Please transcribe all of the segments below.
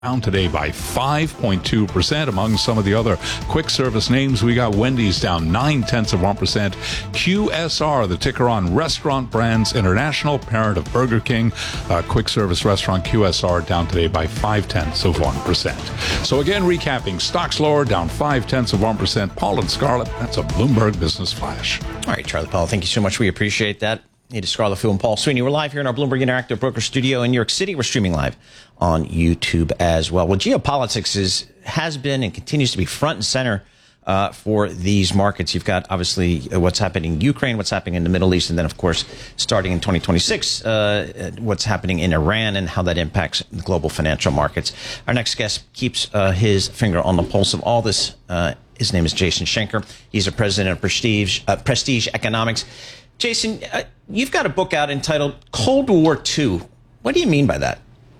down today by 5.2%. Among some of the other quick service names, we got Wendy's down 0.9%. QSR, the ticker on Restaurant Brands International, parent of Burger King, quick service restaurant QSR, down today by 0.5%. So again, recapping, stocks lower, down 0.5%. Paul and Scarlett, that's a Bloomberg Business Flash. All right, Charlie Powell, thank you so much. We appreciate that. It is Scarlett Fu and Paul Sweeney. We're live here in our Bloomberg Interactive Broker Studio in New York City. We're streaming live on YouTube as well. Well, geopolitics has been and continues to be front and center for these markets. You've got, obviously, what's happening in Ukraine, what's happening in the Middle East, and then, of course, starting in 2026, what's happening in Iran and how that impacts the global financial markets. Our next guest keeps his finger on the pulse of all this. His name is Jason Schenker. He's a president of Prestige Economics. Jason, you've got a book out entitled Cold War II. What do you mean by that?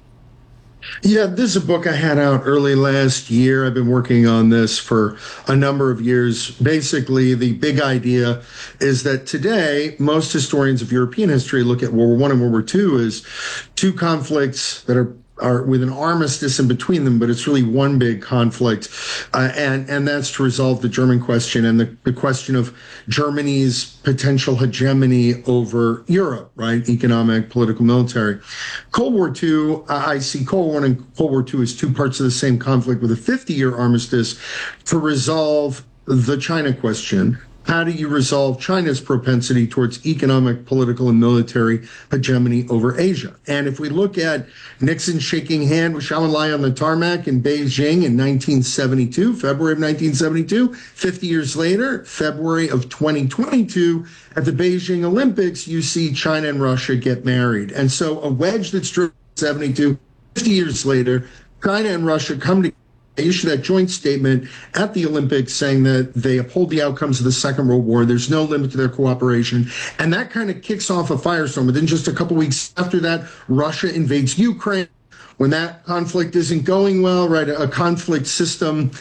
Yeah, this is a book I had out early last year. I've been working on this for a number of years. Basically, the big idea is that today, most historians of European history look at World War I and World War II as two conflicts that are with an armistice in between them, but it's really one big conflict. And that's to resolve the German question and the question of Germany's potential hegemony over Europe, right? Economic, political, military. Cold War II, I see Cold War I and Cold War II as two parts of the same conflict with a 50-year armistice to resolve the China question. How do you resolve China's propensity towards economic, political, and military hegemony over Asia? And if we look at Nixon shaking hand with Zhou Enlai on the tarmac in Beijing in 1972, February of 1972, 50 years later, February of 2022, at the Beijing Olympics, you see China and Russia get married. And so a wedge that's driven in 72, 50 years later, China and Russia come together. They issued that joint statement at the Olympics saying that they uphold the outcomes of the Second World War. There's no limit to their cooperation. And that kind of kicks off a firestorm. Within just a couple weeks after that, Russia invades Ukraine. When that conflict isn't going well, right, a conflict system,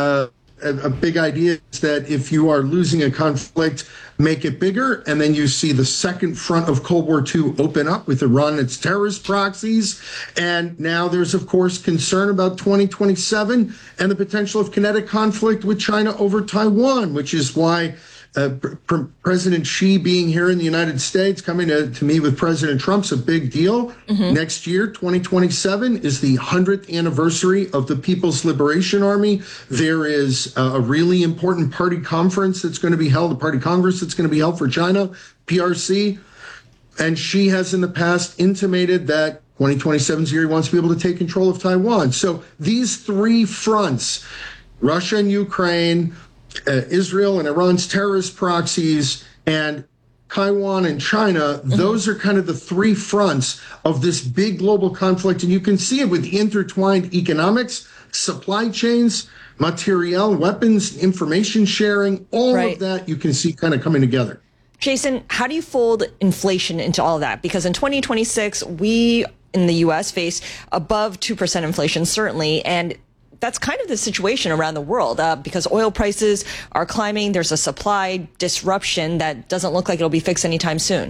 a big idea is that if you are losing a conflict, make it bigger. And then you see the second front of Cold War II open up with Iran and its terrorist proxies. And now there's, of course, concern about 2027 and the potential of kinetic conflict with China over Taiwan, which is why President Xi being here in the United States, coming to meet with President Trump's a big deal. Mm-hmm. Next year, 2027, is the 100th anniversary of the People's Liberation Army. There is a really important party conference that's going to be held, a party congress that's going to be held for China, PRC. And Xi has in the past intimated that 2027 is the year he wants to be able to take control of Taiwan. So these three fronts, Russia and Ukraine, Israel and Iran's terrorist proxies, and Taiwan and China, those are kind of the three fronts of this big global conflict. And you can see it with intertwined economics, supply chains, materiel, weapons, information sharing, all of that you can see kind of coming together. Jason, how do you fold inflation into all of that? Because in 2026, we in the U.S. face above 2% inflation, certainly, and that's kind of the situation around the world because oil prices are climbing. There's a supply disruption that doesn't look like it'll be fixed anytime soon.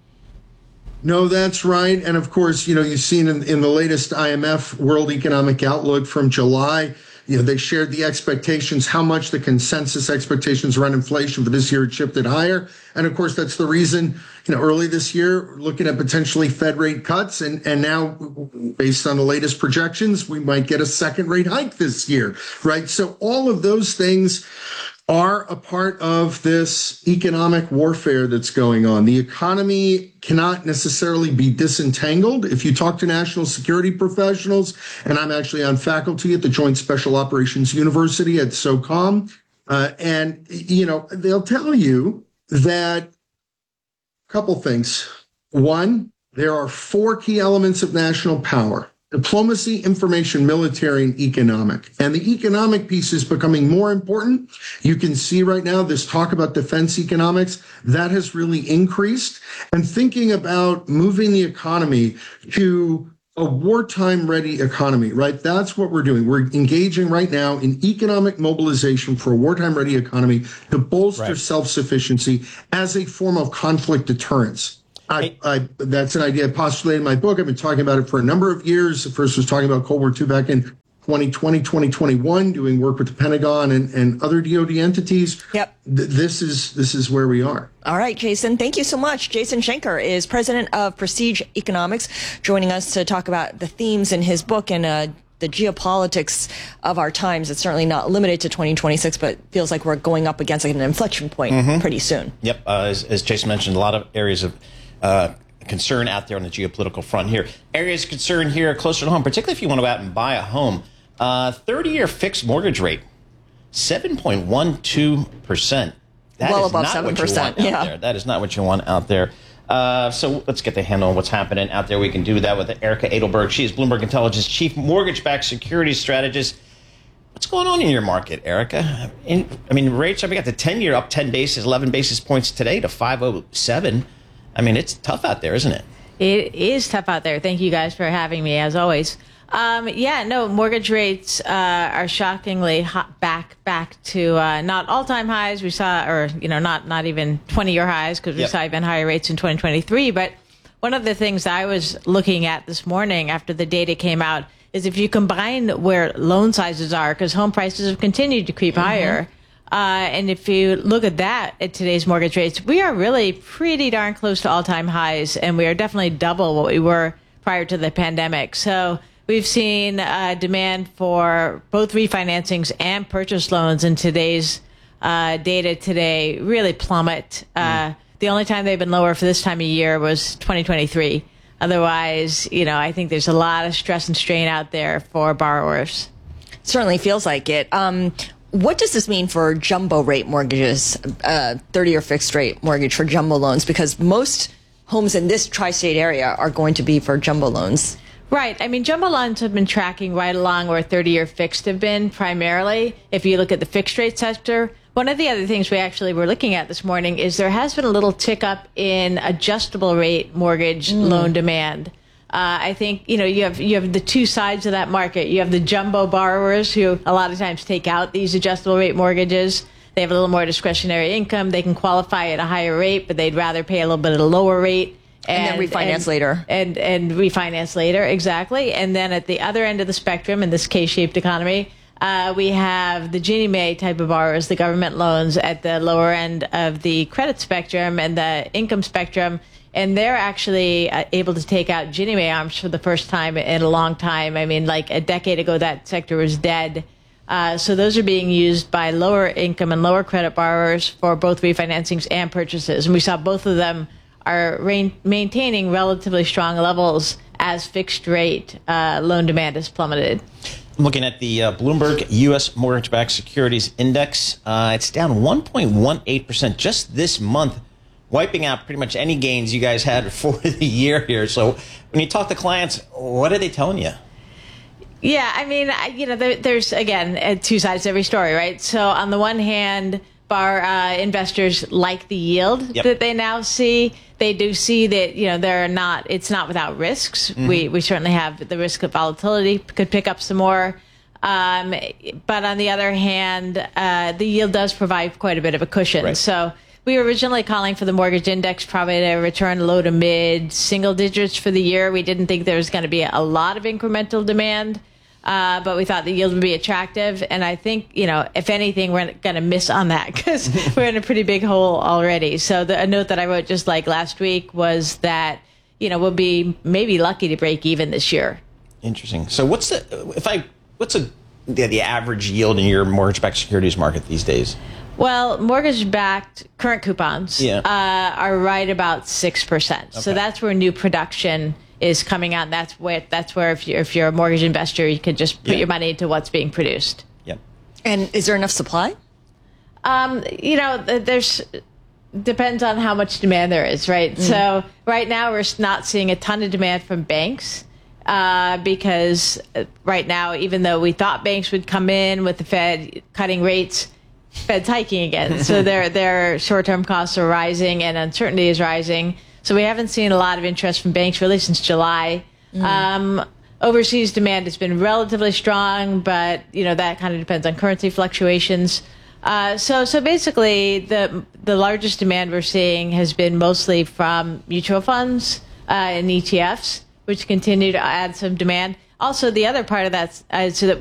No, that's right. And of course, you've seen in the latest IMF World Economic Outlook from July, they shared the expectations, how much the consensus expectations around inflation for this year had shifted higher. And of course, that's the reason, early this year, looking at potentially Fed rate cuts. And now, based on the latest projections, we might get a second rate hike this year, right? So all of those things are a part of this economic warfare that's going on. The economy cannot necessarily be disentangled. If you talk to national security professionals, and I'm actually on faculty at the Joint Special Operations University at SOCOM, and, they'll tell you that a couple things. One, there are four key elements of national power: diplomacy, information, military, and economic. And the economic piece is becoming more important. You can see right now this talk about defense economics, that has really increased. And thinking about moving the economy to a wartime ready economy, right? That's what we're doing. We're engaging right now in economic mobilization for a wartime ready economy to bolster self-sufficiency as a form of conflict deterrence. That's an idea I postulated in my book. I've been talking about it for a number of years. First was talking about Cold War II back in 2020, 2021, doing work with the Pentagon and other DoD entities. Yep. This is where we are. All right, Jason, thank you so much. Jason Schenker is president of Prestige Economics, joining us to talk about the themes in his book and the geopolitics of our times. It's certainly not limited to 2026, but feels like we're going up against an inflection point pretty soon. Yep. As Jason mentioned, a lot of areas of concern out there on the geopolitical front here. Areas of concern here closer to home, particularly if you want to go out and buy a home. 30-year fixed mortgage rate, 7.12%. Well above 7%. Yeah. That is not what you want out there. So let's get the handle on what's happening out there. We can do that with Erica Edelberg. She is Bloomberg Intelligence Chief Mortgage-Backed Securities Strategist. What's going on in your market, Erica? Rates, we got the 10-year up 10 basis, 11 basis points today to 507. It's tough out there, isn't it? It is tough out there. Thank you guys for having me, as always. Mortgage rates are shockingly back to not all-time highs we saw, or not even 20-year highs, because we saw even higher rates in 2023. But one of the things I was looking at this morning after the data came out is if you combine where loan sizes are, because home prices have continued to creep higher, and if you look at that at today's mortgage rates, we are really pretty darn close to all-time highs, and we are definitely double what we were prior to the pandemic. So we've seen demand for both refinancings and purchase loans in today's data today really plummet. The only time they've been lower for this time of year was 2023. Otherwise, I think there's a lot of stress and strain out there for borrowers. Certainly feels like it. What does this mean for jumbo rate mortgages, 30-year fixed rate mortgage for jumbo loans? Because most homes in this tri-state area are going to be for jumbo loans. Right. Jumbo loans have been tracking right along where 30-year fixed have been primarily. If you look at the fixed rate sector, one of the other things we actually were looking at this morning is there has been a little tick up in adjustable rate mortgage loan demand. I think, you have the two sides of that market. You have the jumbo borrowers who a lot of times take out these adjustable rate mortgages. They have a little more discretionary income. They can qualify at a higher rate, but they'd rather pay a little bit at a lower rate. And then refinance later. And refinance later, exactly. And then at the other end of the spectrum, in this K-shaped economy, we have the Ginnie Mae type of borrowers, the government loans at the lower end of the credit spectrum and the income spectrum. And they're actually able to take out Ginnie Mae arms for the first time in a long time. Like a decade ago, that sector was dead. So those are being used by lower income and lower credit borrowers for both refinancings and purchases. And we saw both of them are maintaining relatively strong levels as fixed rate loan demand has plummeted. I'm looking at the Bloomberg U.S. Mortgage-Backed Securities Index. It's down 1.18% just this month, wiping out pretty much any gains you guys had for the year here. So when you talk to clients, what are they telling you? Yeah, there's, again, two sides to every story, right? So on the one hand, investors like the yield that they now see. They do see that, it's not without risks. We certainly have the risk of volatility could pick up some more. But on the other hand, the yield does provide quite a bit of a cushion. Right. So we were originally calling for the mortgage index probably to return low to mid single digits for the year. We didn't think there was going to be a lot of incremental demand. But we thought the yield would be attractive. And I think, if anything, we're going to miss on that because we're in a pretty big hole already. So a note that I wrote just like last week was that, we'll be maybe lucky to break even this year. Interesting. So what's the average yield in your mortgage-backed securities market these days? Well, mortgage-backed current coupons are right about 6%. Okay. So that's where new production is coming out. That's where if you're a mortgage investor, you could just put your money into what's being produced. Yep. And is there enough supply? There's depends on how much demand there is, right? So right now we're not seeing a ton of demand from banks because right now, even though we thought banks would come in with the Fed cutting rates, Fed's hiking again. So their short-term costs are rising and uncertainty is rising. So we haven't seen a lot of interest from banks really since July. Overseas demand has been relatively strong, but that kind of depends on currency fluctuations. So basically, the largest demand we're seeing has been mostly from mutual funds and ETFs, which continue to add some demand. Also, the other part of that is that